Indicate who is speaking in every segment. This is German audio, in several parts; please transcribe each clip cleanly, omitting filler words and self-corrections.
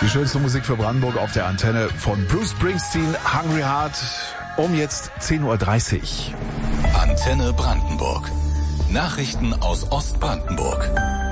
Speaker 1: Die schönste Musik für Brandenburg auf der Antenne von Bruce Springsteen, Hungry Heart, um jetzt 10:30 Uhr.
Speaker 2: Antenne Brandenburg. Nachrichten aus Ostbrandenburg.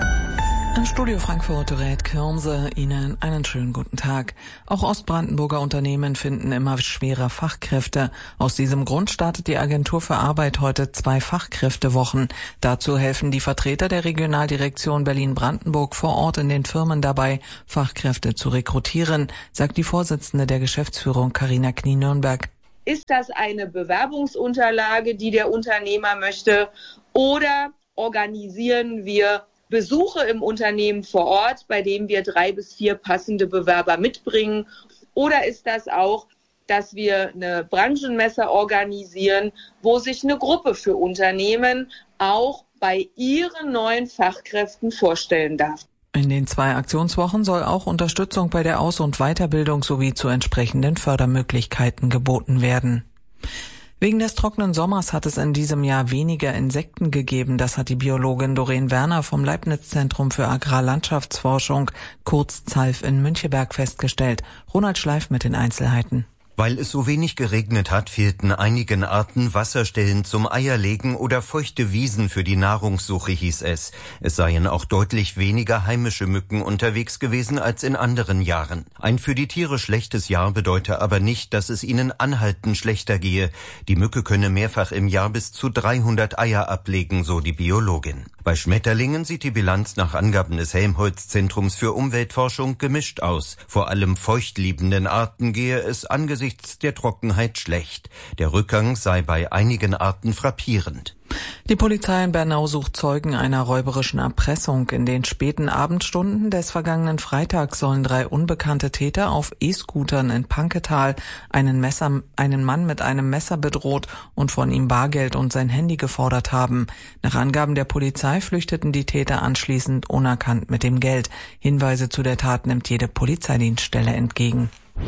Speaker 3: Im Studio Frankfurt rät Kirmse Ihnen einen schönen guten Tag. Auch Ostbrandenburger Unternehmen finden immer schwerer Fachkräfte. Aus diesem Grund startet die Agentur für Arbeit heute 2 Fachkräftewochen. Dazu helfen die Vertreter der Regionaldirektion Berlin-Brandenburg vor Ort in den Firmen dabei, Fachkräfte zu rekrutieren, sagt die Vorsitzende der Geschäftsführung Carina Knie-Nürnberg.
Speaker 4: Ist das eine Bewerbungsunterlage, die der Unternehmer möchte, oder organisieren wir Besuche im Unternehmen vor Ort, bei denen wir 3 bis 4 passende Bewerber mitbringen? Oder ist das auch, dass wir eine Branchenmesse organisieren, wo sich eine Gruppe für Unternehmen auch bei ihren neuen Fachkräften vorstellen darf?
Speaker 3: In den 2 Aktionswochen soll auch Unterstützung bei der Aus- und Weiterbildung sowie zu entsprechenden Fördermöglichkeiten geboten werden. Wegen des trockenen Sommers hat es in diesem Jahr weniger Insekten gegeben. Das hat die Biologin Doreen Werner vom Leibniz-Zentrum für Agrarlandschaftsforschung, kurz ZALF in Müncheberg, festgestellt. Ronald Schleif mit den Einzelheiten.
Speaker 5: Weil es so wenig geregnet hat, fehlten einigen Arten Wasserstellen zum Eierlegen oder feuchte Wiesen für die Nahrungssuche, hieß es. Es seien auch deutlich weniger heimische Mücken unterwegs gewesen als in anderen Jahren. Ein für die Tiere schlechtes Jahr bedeute aber nicht, dass es ihnen anhaltend schlechter gehe. Die Mücke könne mehrfach im Jahr bis zu 300 Eier ablegen, so die Biologin. Bei Schmetterlingen sieht die Bilanz nach Angaben des Helmholtz-Zentrums für Umweltforschung gemischt aus. Vor allem feuchtliebenden Arten gehe es angesichts der Trockenheit schlecht. Der Rückgang sei bei einigen Arten frappierend.
Speaker 3: Die Polizei in Bernau sucht Zeugen einer räuberischen Erpressung. In den späten Abendstunden des vergangenen Freitags sollen 3 unbekannte Täter auf E-Scootern in Panketal einen Mann mit einem Messer bedroht und von ihm Bargeld und sein Handy gefordert haben. Nach Angaben der Polizei flüchteten die Täter anschließend unerkannt mit dem Geld. Hinweise zu der Tat nimmt jede Polizeidienststelle entgegen.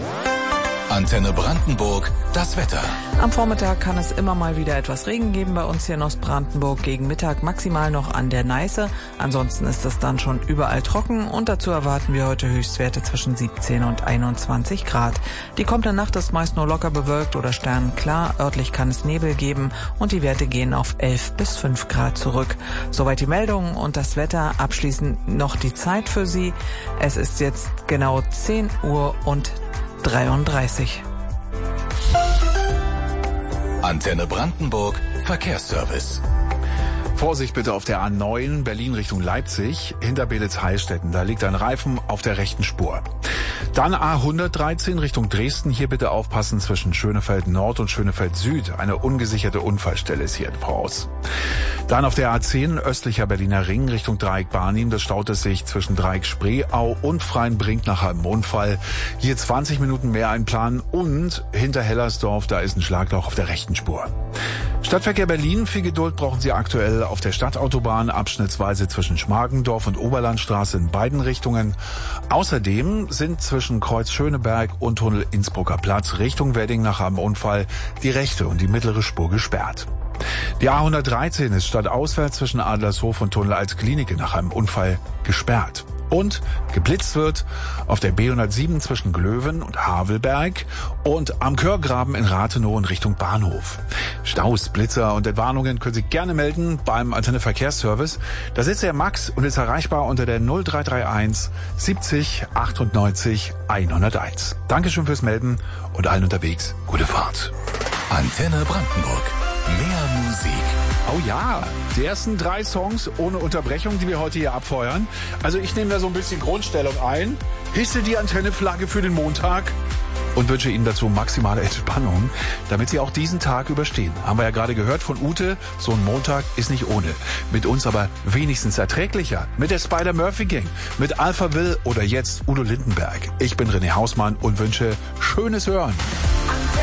Speaker 2: Antenne Brandenburg, das Wetter.
Speaker 3: Am Vormittag kann es immer mal wieder etwas Regen geben bei uns hier in Ostbrandenburg. Gegen Mittag maximal noch an der Neiße. Ansonsten ist es dann schon überall trocken und dazu erwarten wir heute Höchstwerte zwischen 17 und 21 Grad. Die kommende Nacht ist meist nur locker bewölkt oder sternenklar. Örtlich kann es Nebel geben und die Werte gehen auf 11 bis 5 Grad zurück. Soweit die Meldungen und das Wetter. Abschließend noch die Zeit für Sie. Es ist jetzt genau 10 Uhr und 33.
Speaker 2: Antenne Brandenburg, Verkehrsservice.
Speaker 1: Vorsicht bitte auf der A9 Berlin Richtung Leipzig, hinter Beelitz-Heilstätten. Da liegt ein Reifen auf der rechten Spur. Dann A113 Richtung Dresden. Hier bitte aufpassen zwischen Schönefeld Nord und Schönefeld Süd. Eine ungesicherte Unfallstelle ist hier voraus. Dann auf der A10 östlicher Berliner Ring Richtung Dreieck Barnim. Das staut es sich zwischen Dreieck Spreeau und Freienbrink nach einem Unfall. Hier 20 Minuten mehr einplanen und hinter Hellersdorf, da ist ein Schlagloch auf der rechten Spur. Stadtverkehr Berlin, viel Geduld brauchen Sie aktuell auf der Stadtautobahn, abschnittsweise zwischen Schmargendorf und Oberlandstraße in beiden Richtungen. Außerdem sind zwischen Kreuz Schöneberg und Tunnel Innsbrucker Platz Richtung Wedding nach einem Unfall die rechte und die mittlere Spur gesperrt. Die A113 ist stadtauswärts zwischen Adlershof und Tunnel als Klinike nach einem Unfall gesperrt. Und geblitzt wird auf der B107 zwischen Glöwen und Havelberg und am Körgraben in Rathenow in Richtung Bahnhof. Staus, Blitzer und Entwarnungen können Sie gerne melden beim Antenne Verkehrsservice. Da sitzt der Max und ist erreichbar unter der 0331 70 98 101. Dankeschön fürs Melden und allen unterwegs gute Fahrt.
Speaker 2: Antenne Brandenburg. Mehr Musik.
Speaker 1: Oh ja, die ersten 3 Songs ohne Unterbrechung, die wir heute hier abfeuern. Also ich nehme da so ein bisschen Grundstellung ein, hisse die Antenneflagge für den Montag und wünsche Ihnen dazu maximale Entspannung, damit Sie auch diesen Tag überstehen. Haben wir ja gerade gehört von Ute, so ein Montag ist nicht ohne. Mit uns aber wenigstens erträglicher. Mit der Spider-Murphy-Gang, mit Alpha Will oder jetzt Udo Lindenberg. Ich bin René Hausmann und wünsche schönes Hören.